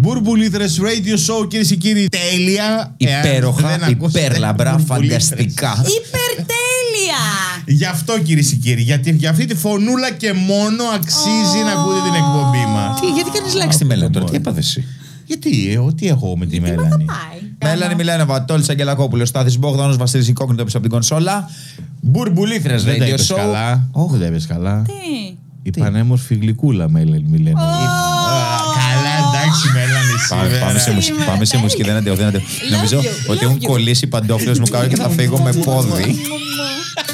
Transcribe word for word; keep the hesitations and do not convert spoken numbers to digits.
Μπουρμπουλήθρες Radio Show, κυρίες και κύριοι. Τέλεια. Υπέροχα, υπέρλαμπρα, φανταστικά. Υπερτέλεια. Γι' αυτό, κυρίες και κύριοι, γιατί για αυτή τη φωνούλα και μόνο αξίζει oh. να ακούτε την εκπομπή μας. Τι, γιατί κάνεις like στη Μέλανη τώρα, τι έπαθε εσύ? Γιατί, ε, τι έχω με τη Μέλανη. Μέλανη Μιλένοβα, Τόλης Αγγελακόπουλος, Στάθης Μπόγδανος, Βασίλης Ικόκνητο πίσω από την κονσόλα. Μπουρμπουλήθρες Radio Show. Καλά. Όχι, δεν είπες καλά. Τι. Η πανέμορφη γλυκούλα Μέλανη Μιλένοβα. Καλά, εντάξει, Μέλανη. Πάμε σε μουσική, δεν αντέχω. Νομίζω ότι έχουν κολλήσει οι παντόφλες μου κάτω και θα φύγω με πόδι.